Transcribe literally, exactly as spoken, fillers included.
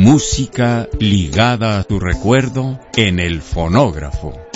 Música ligada a tu recuerdo en el fonógrafo.